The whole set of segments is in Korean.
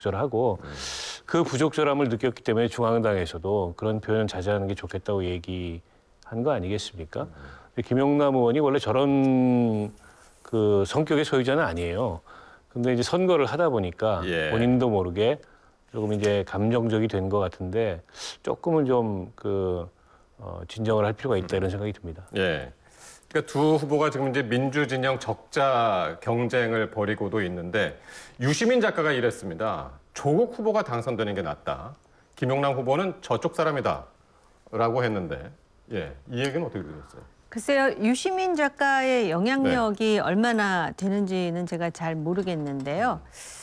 부적절하고 그 부적절함을 느꼈기 때문에 중앙당에서도 그런 표현 자제하는 게 좋겠다고 얘기한 거 아니겠습니까? 김용남 의원이 원래 저런 그 성격의 소유자는 아니에요. 근데 이제 선거를 하다 보니까 본인도 모르게 조금 이제 감정적이 된 것 같은데 조금은 좀 진정을 할 필요가 있다 이런 생각이 듭니다. 예. 그러니까 두 후보가 지금 이제 민주 진영 적자 경쟁을 벌이고도 있는데 유시민 작가가 이랬습니다. 조국 후보가 당선되는 게 낫다. 김용남 후보는 저쪽 사람이다라고 했는데 예, 이 얘기는 어떻게 들으셨어요? 글쎄요, 유시민 작가의 영향력이 얼마나 되는지는 제가 잘 모르겠는데요.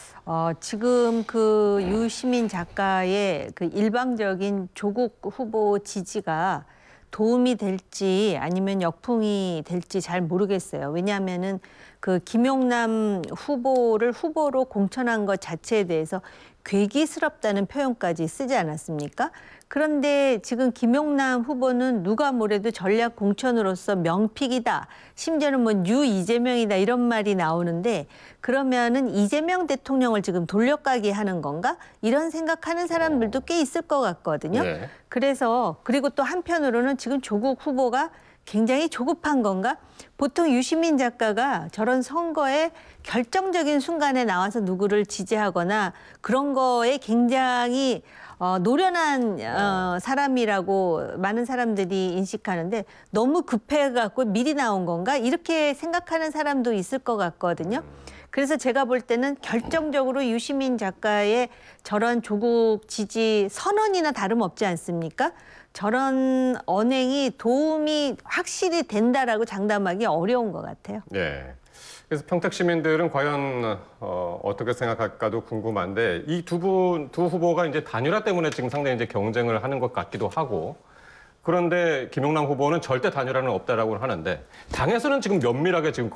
지금 그 유시민 작가의 그 일방적인 조국 후보 지지가 도움이 될지 아니면 역풍이 될지 잘 모르겠어요. 왜냐하면은 그 김용남 후보를 후보로 공천한 것 자체에 대해서 괴기스럽다는 표현까지 쓰지 않았습니까? 그런데 지금 김용남 후보는 누가 뭐래도 전략 공천으로서 명픽이다. 심지어는 뭐 뉴 이재명이다 이런 말이 나오는데 그러면은 이재명 대통령을 지금 돌려가게 하는 건가? 이런 생각하는 사람들도 꽤 있을 것 같거든요. 네. 그래서 그리고 또 한편으로는 지금 조국 후보가 굉장히 조급한 건가? 보통 유시민 작가가 저런 선거에 결정적인 순간에 나와서 누구를 지지하거나 그런 거에 굉장히 노련한 사람이라고 많은 사람들이 인식하는데 너무 급해갖고 미리 나온 건가? 이렇게 생각하는 사람도 있을 것 같거든요. 그래서 제가 볼 때는 결정적으로 유시민 작가의 저런 조국 지지 선언이나 다름없지 않습니까? 저런 언행이 도움이 확실히 된다라고 장담하기 어려운 것 같아요. 네. 그래서 평택 시민들은 과연 어떻게 생각할까도 궁금한데 이 두 후보가 이제 단일화 때문에 지금 상당히 이제 경쟁을 하는 것 같기도 하고 그런데 김용남 후보는 절대 단일화는 없다라고 하는데 당에서는 지금 면밀하게 지금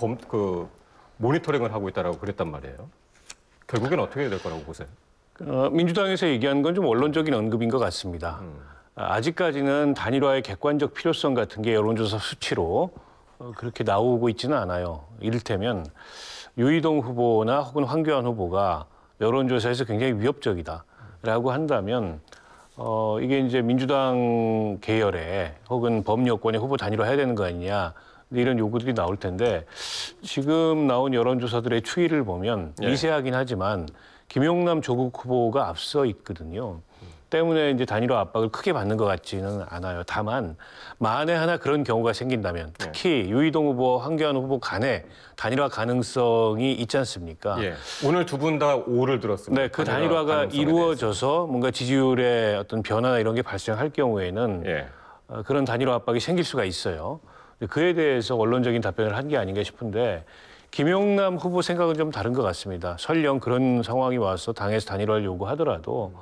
모니터링을 하고 있다라고 그랬단 말이에요. 결국엔 어떻게 될 거라고 보세요? 민주당에서 얘기하는 건 좀 원론적인 언급인 것 같습니다. 아직까지는 단일화의 객관적 필요성 같은 게 여론조사 수치로 그렇게 나오고 있지는 않아요. 이를테면 유이동 후보나 혹은 황교안 후보가 여론조사에서 굉장히 위협적이다라고 한다면 이게 이제 민주당 계열의 혹은 범여권의 후보 단일화해야 되는 거 아니냐 이런 요구들이 나올 텐데 지금 나온 여론조사들의 추이를 보면 미세하긴 하지만 김용남 조국 후보가 앞서 있거든요. 때문에 이제 단일화 압박을 크게 받는 것 같지는 않아요. 다만 만에 하나 그런 경우가 생긴다면 특히 유이동 후보, 황교안 후보 간에 단일화 가능성이 있지 않습니까? 예. 오늘 두 분 다 오를 들었습니다. 네, 그 단일화가 이루어져서 뭔가 지지율의 어떤 변화나 이런 게 발생할 경우에는 그런 단일화 압박이 생길 수가 있어요. 그에 대해서 원론적인 답변을 한 게 아닌가 싶은데 김용남 후보 생각은 좀 다른 것 같습니다. 설령 그런 상황이 와서 당에서 단일화를 요구하더라도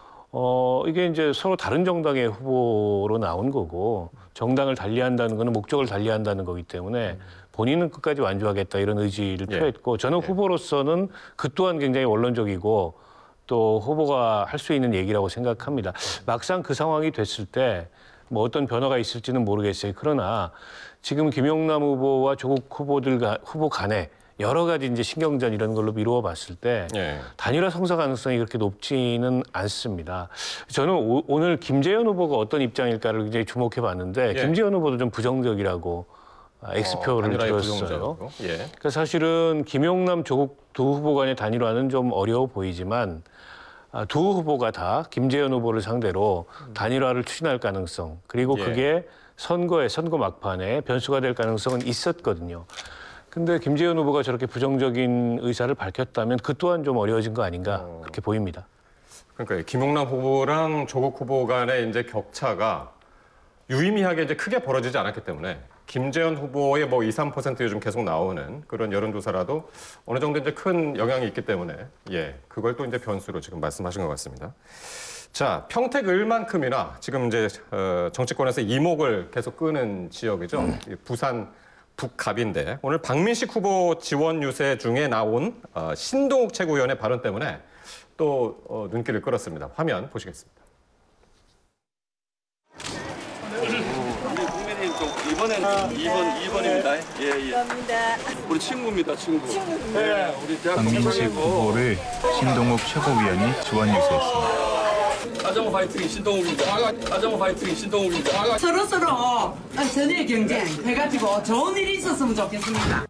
이게 이제 서로 다른 정당의 후보로 나온 거고 정당을 달리한다는 거는 목적을 달리한다는 거기 때문에 본인은 끝까지 완주하겠다 이런 의지를 표했고 저는 후보로서는 그 또한 굉장히 원론적이고 또 후보가 할 수 있는 얘기라고 생각합니다. 막상 그 상황이 됐을 때 뭐 어떤 변화가 있을지는 모르겠어요. 그러나 지금 김용남 후보와 조국 후보 간에 여러 가지 이제 신경전 이런 걸로 미루어 봤을 때 단일화 성사 가능성이 그렇게 높지는 않습니다. 저는 오늘 김재현 후보가 어떤 입장일까를 굉장히 주목해 봤는데 김재현 후보도 좀 부정적이라고 X표를 들었어요. 그러니까 사실은 김용남 조국 두 후보 간의 단일화는 좀 어려워 보이지만 두 후보가 다 김재현 후보를 상대로 단일화를 추진할 가능성 그리고 그게 선거 막판에 변수가 될 가능성은 있었거든요. 근데 김재현 후보가 저렇게 부정적인 의사를 밝혔다면 그 또한 좀 어려워진 거 아닌가 그렇게 보입니다. 그러니까 김용남 후보랑 조국 후보 간의 이제 격차가 유의미하게 이제 크게 벌어지지 않았기 때문에 김재현 후보의 뭐 2, 3% 요즘 계속 나오는 그런 여론조사라도 어느 정도 이제 큰 영향이 있기 때문에 그걸 또 이제 변수로 지금 말씀하신 것 같습니다. 자, 평택 을만큼이나 지금 이제 정치권에서 이목을 계속 끄는 지역이죠. 부산 북갑인데 오늘 박민식 후보 지원 유세 중에 나온 신동욱 최고위원의 발언 때문에 또 눈길을 끌었습니다. 화면 보시겠습니다. 이번엔 2번입니다. 예, 예. 감사합니다. 우리 친구입니다, 친구. 네, 우리 대학 박민식 동창이고. 후보를 신동욱 최고위원이 지원 유세했습니다. 하정우 파이팅 신동욱입니다. 하정우 파이팅 신동욱입니다. 서로 선의 경쟁 해가지고 좋은 일이 있었으면 좋겠습니다.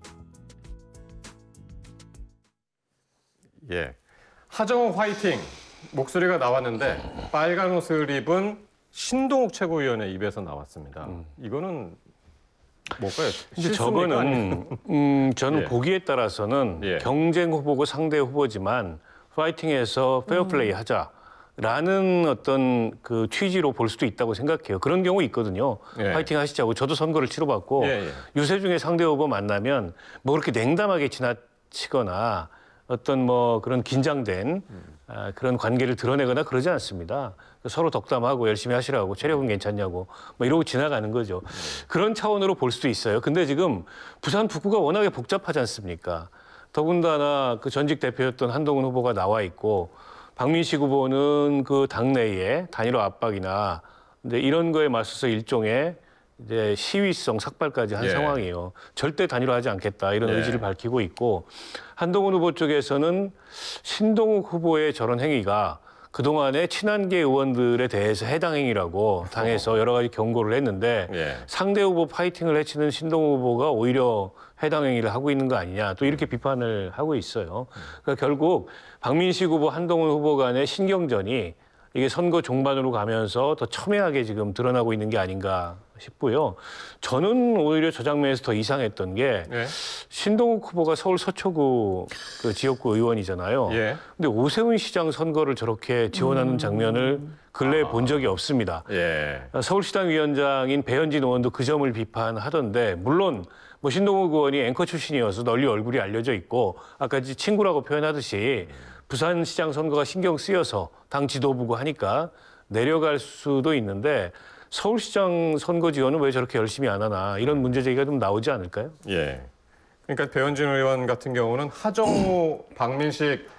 예. 하정우 화이팅 목소리가 나왔는데 빨간 옷을 입은 신동욱 최고위원의 입에서 나왔습니다. 이거는 뭘까요? 근데 실수입니까? 저거는 저는 예. 보기에 따라서는 예. 경쟁 후보고 상대 후보지만 파이팅해서 페어플레이 하자라는 어떤 그 취지로 볼 수도 있다고 생각해요. 그런 경우 있거든요. 예. 파이팅 하시자고. 저도 선거를 치러봤고 예, 예. 유세 중에 상대 후보 만나면 뭐 그렇게 냉담하게 지나치거나 어떤 뭐 그런 긴장된 그런 관계를 드러내거나 그러지 않습니다. 서로 덕담하고 열심히 하시라고 체력은 괜찮냐고 뭐 이러고 지나가는 거죠. 그런 차원으로 볼 수도 있어요. 근데 지금 부산 북구가 워낙에 복잡하지 않습니까? 더군다나 그 전직 대표였던 한동훈 후보가 나와 있고 박민식 후보는 그 당내에 단일화 압박이나 이제 이런 거에 맞서서 일종의 이제 시위성 삭발까지 한 예. 상황이에요. 절대 단일화하지 않겠다 이런 예. 의지를 밝히고 있고 한동훈 후보 쪽에서는 신동욱 후보의 저런 행위가 그동안의 친한계 의원들에 대해서 해당 행위라고 당에서 여러 가지 경고를 했는데 예. 상대 후보 파이팅을 해치는 신동욱 후보가 오히려 해당 행위를 하고 있는 거 아니냐 또 이렇게 비판을 하고 있어요. 그러니까 결국 박민식 후보, 한동훈 후보 간의 신경전이 이게 선거 종반으로 가면서 더 첨예하게 지금 드러나고 있는 게 아닌가 싶고요. 저는 오히려 저 장면에서 더 이상했던 게 예. 신동욱 후보가 서울 서초구 그 지역구 의원이잖아요. 예. 근데 오세훈 시장 선거를 저렇게 지원하는 장면을 근래에 본 적이 없습니다. 예. 서울시당 위원장인 배현진 의원도 그 점을 비판하던데 물론 뭐 신동욱 의원이 앵커 출신이어서 널리 얼굴이 알려져 있고 아까 친구라고 표현하듯이 부산시장 선거가 신경 쓰여서 당 지도부고 하니까 내려갈 수도 있는데 서울시장 선거 지원은 왜 저렇게 열심히 안 하나 이런 문제 제기가 좀 나오지 않을까요? 예. 그러니까 배현진 의원 같은 경우는 하정우, 박민식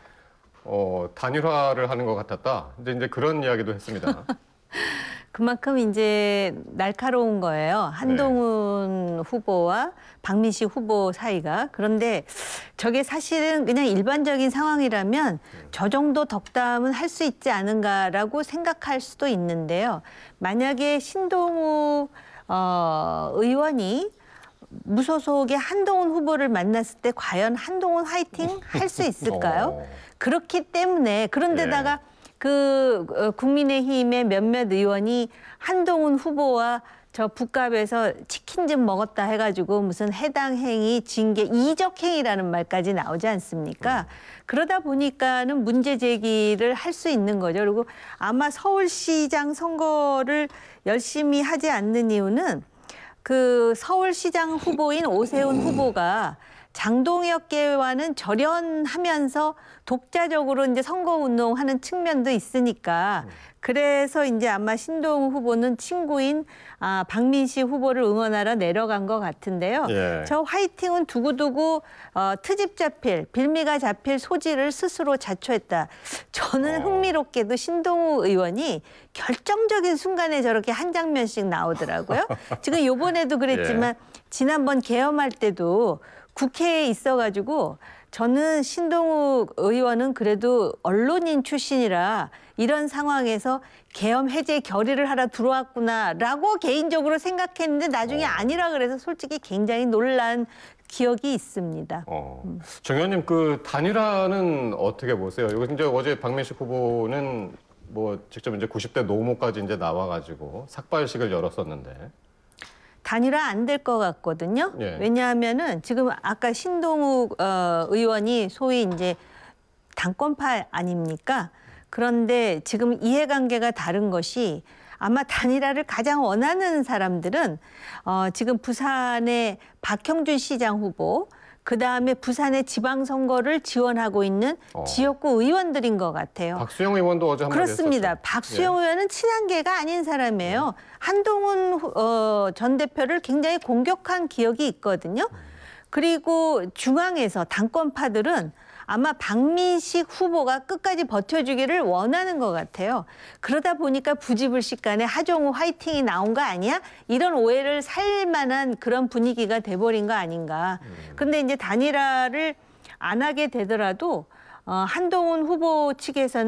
단일화를 하는 것 같았다. 이제 그런 이야기도 했습니다. 그만큼 이제 날카로운 거예요. 한동훈 후보와 박민식 후보 사이가. 그런데 저게 사실은 그냥 일반적인 상황이라면 저 정도 덕담은 할 수 있지 않은가라고 생각할 수도 있는데요. 만약에 신동욱 의원이 무소속의 한동훈 후보를 만났을 때 과연 한동훈 화이팅 할 수 있을까요? 그렇기 때문에 그런데다가 그 국민의힘의 몇몇 의원이 한동훈 후보와 저 북갑에서 치킨 좀 먹었다 해가지고 무슨 해당 행위, 징계, 이적 행위라는 말까지 나오지 않습니까? 그러다 보니까는 문제 제기를 할 수 있는 거죠. 그리고 아마 서울시장 선거를 열심히 하지 않는 이유는 그 서울시장 후보인 오세훈 후보가 장동혁계와는 절연하면서 독자적으로 이제 선거운동하는 측면도 있으니까 그래서 이제 아마 신동욱 후보는 친구인 박민식 후보를 응원하러 내려간 것 같은데요. 예. 저 화이팅은 두고두고 트집 잡힐, 빌미가 잡힐 소지를 스스로 자초했다. 저는 흥미롭게도 신동욱 의원이 결정적인 순간에 저렇게 한 장면씩 나오더라고요. 지금 이번에도 그랬지만 지난번 계엄할 때도 국회에 있어가지고 저는 신동욱 의원은 그래도 언론인 출신이라 이런 상황에서 계엄 해제 결의를 하러 들어왔구나라고 개인적으로 생각했는데 나중에 아니라 그래서 솔직히 굉장히 놀란 기억이 있습니다. 정 의원님 그 단일화는 어떻게 보세요? 이거 이제 어제 박민식 후보는 뭐 직접 이제 90대 노모까지 이제 나와가지고 삭발식을 열었었는데. 단일화 안 될 것 같거든요. 예. 왜냐하면은 지금 아까 신동욱 의원이 소위 이제 당권파 아닙니까? 그런데 지금 이해관계가 다른 것이 아마 단일화를 가장 원하는 사람들은 지금 부산의 박형준 시장 후보, 그다음에 부산의 지방선거를 지원하고 있는 지역구 의원들인 것 같아요. 박수영 의원도 어제 한마디 그렇습니다. 했었죠. 박수영 의원은 친한계가 아닌 사람이에요. 한동훈 전 대표를 굉장히 공격한 기억이 있거든요. 그리고 중앙에서 당권파들은 아마 박민식 후보가 끝까지 버텨주기를 원하는 것 같아요. 그러다 보니까 부지불식간에 하정우 화이팅이 나온 거 아니야? 이런 오해를 살 만한 그런 분위기가 돼버린 거 아닌가. 그런데 이제 단일화를 안 하게 되더라도 한동훈 후보 측에서는